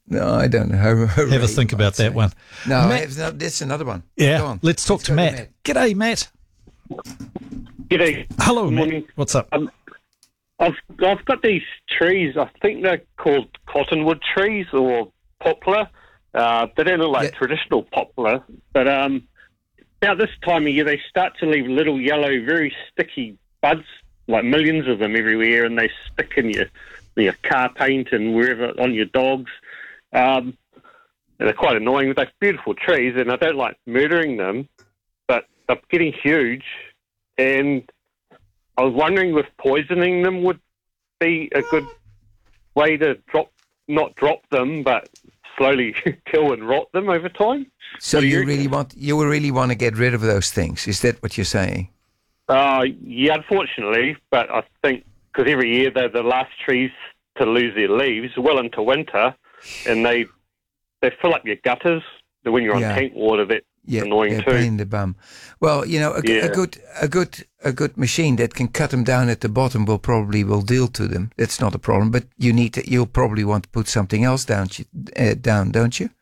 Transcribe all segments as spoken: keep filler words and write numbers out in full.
No, I don't know. Hooray, Have a think about that say. one. No, Matt, have, no, that's another one. yeah, Go on. let's talk Let's to go Matt. G'day, Matt. G'day. Hello, Good Matt. morning. What's up? Um, I've I've got these trees. I think they're called cottonwood trees or poplar. Uh, they don't look like Yeah. traditional poplar, but um, about this time of year they start to leave little yellow, very sticky buds, like millions of them everywhere, and they stick in your your car paint and wherever on your dogs. Um, and they're quite annoying. They're beautiful trees, and I don't like murdering them, but they're getting huge, and I was wondering if poisoning them would be a good way to drop, not drop them, but slowly kill and rot them over time. So What do you you really reckon? want you really want to get rid of those things? Is that what you're saying? Uh, yeah, unfortunately, but I think because every year they're the last trees to lose their leaves well into winter, and they they fill up your gutters. When you're on Yeah. tank water, that's Yeah, annoying yeah, too. pain in the bum. Well, you know, a, g- a Yeah. good, a good, a good machine that can cut them down at the bottom will probably will deal to them. That's not a problem. But you need to, you'll probably want to put something else down, uh, down, don't you?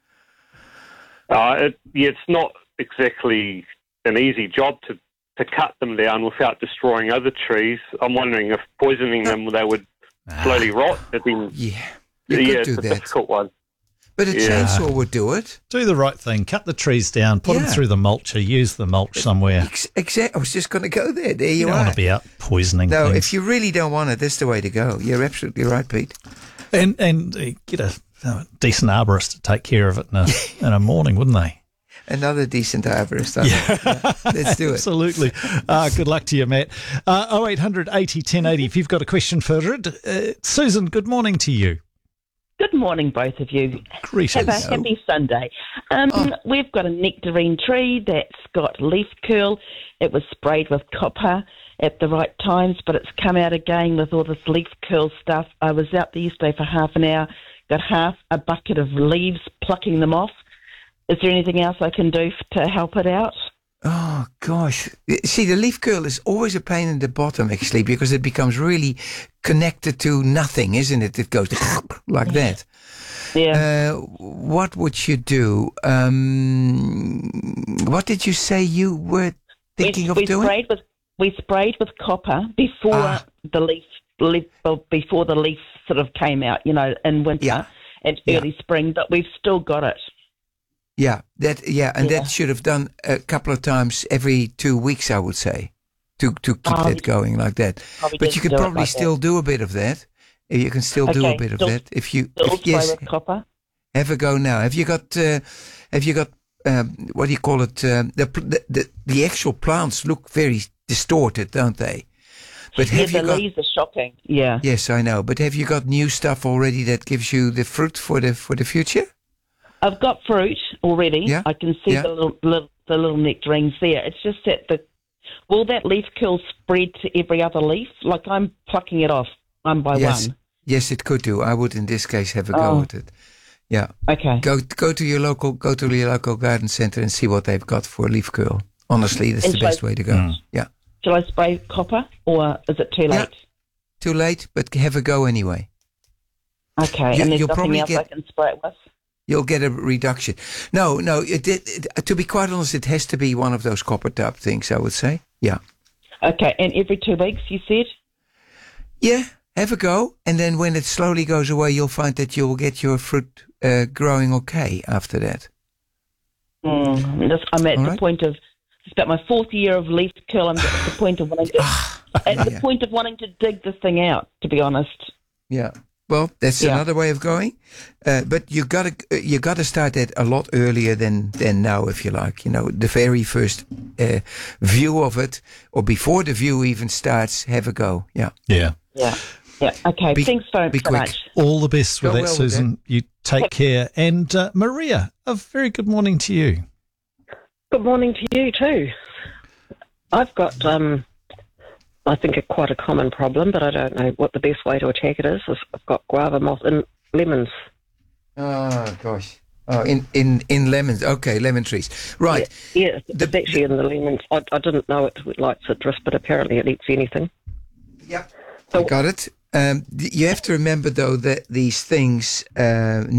Uh, it, yeah, it's not exactly an easy job to, to cut them down without destroying other trees. I'm wondering if poisoning them, they would slowly rot. It'd be, Yeah, you yeah, could it's do a that. difficult one. But a Yeah. chainsaw would do it. Do the right thing. Cut the trees down. Put them Yeah. through the mulcher. Use the mulch somewhere. Ex- exact. I was just going to go there. There you, You don't are. want to be out poisoning No, things. if you really don't want it, that's the way to go. You're absolutely right, Pete. And and uh, get a uh, decent arborist to take care of it in a, in a morning, wouldn't they? Another decent arborist. I think. Yeah. Let's do it. Absolutely. Uh, good luck to you, Matt. Uh, oh eight hundred eighty ten eighty. If you've got a question for Rid. Uh, Susan, good morning to you. Good morning, both of you. Greetings. Have a happy Sunday. Um, Oh. We've got a nectarine tree that's got leaf curl. It was sprayed with copper at the right times, but it's come out again with all this leaf curl stuff. I was out there yesterday for half an hour, got half a bucket of leaves, plucking them off. Is there anything else I can do f- to help it out? Oh, gosh. See, the leaf curl is always a pain in the bottom, actually, because it becomes really connected to nothing, isn't it? It goes like that. Yeah. Uh, what would you do? Um, what did you say you were thinking we, of we doing? Sprayed with, we sprayed with copper before Ah. the leaf, leaf well, before the leaf sort of came out, you know, in winter Yeah. and Yeah. early spring, but we've still got it. Yeah, that yeah, and Yeah. that should have done a couple of times every two weeks, I would say, to to keep Oh, that going like that. Probably But you didn't could do it probably like still do a bit of that. You can still do a Okay, bit of still- that if you. Still If, spray yes, with copper. have a go now. Have you got? Uh, have you got? Um, what do you call it? Um, the, pl- the the the actual plants look very distorted, don't they? But Yeah, have you the got? leaves are shocking. Yeah. Yes, I know. But have you got new stuff already that gives you the fruit for the for the future? I've got fruit already. Yeah, I can see yeah. the little, little the little nectarines there. It's just that the will that leaf curl spread to every other leaf? Like I'm plucking it off one by Yes, one. yes, it could do. I would in this case have a go Oh. with it. Yeah. Okay. Go go to your local go to your local garden center and see what they've got for leaf curl. Honestly, that's And the shall best I- way to go. Mm. Yeah, Shall I spray copper or is it too Yeah. late? too late, but have a go anyway. Okay. You- and there's you'll nothing probably else get- I can spray it with? You'll get a reduction. No, no. It, it, it, to be quite honest, it has to be one of those copper tub things. I would say. Yeah, Okay. And every two weeks, you said? yeah. Have a go, and then when it slowly goes away, you'll find that you'll get your fruit uh, growing okay after that. Mm, this, I'm at All the right. point of it's about my fourth year of leaf curl. I'm at the point of wanting to, at the yeah. point of wanting to dig this thing out. To be honest. Yeah. Well, that's Yeah. another way of going, uh, but you gotta you gotta start that a lot earlier than than now, if you like. You know, the very first uh, view of it, or before the view even starts, have a go. Yeah. Yeah. Yeah. Yeah. Okay. Be- Thanks very be so quick. much. All the best with Go that, well with Susan. You take care. And uh, Maria, a very good morning to you. Good morning to you too. I've got, um, I think, a, quite a common problem, but I don't know what the best way to attack it is. I've got guava moth in lemons. Oh gosh. Oh, in in in lemons. Okay, lemon trees. Right. Yeah, The- it's actually in the lemons. I, I didn't know it liked citrus, but apparently it eats anything. Yep. I got it. Um, th- you have to remember though that these things uh,